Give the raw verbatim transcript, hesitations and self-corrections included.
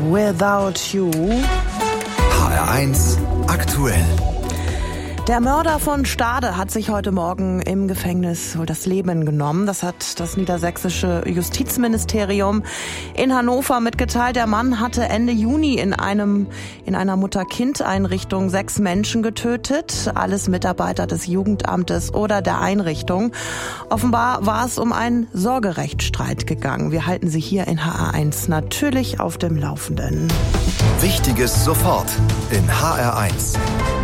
Without You. H R eins aktuell. Der Mörder von Stade hat sich heute Morgen im Gefängnis das Leben genommen. Das hat das niedersächsische Justizministerium in Hannover mitgeteilt. Der Mann hatte Ende Juni in einem in einer Mutter-Kind-Einrichtung sechs Menschen getötet. Alles Mitarbeiter des Jugendamtes oder der Einrichtung. Offenbar war es um einen Sorgerechtsstreit gegangen. Wir halten Sie hier in H R eins natürlich auf dem Laufenden. Wichtiges sofort in H R eins.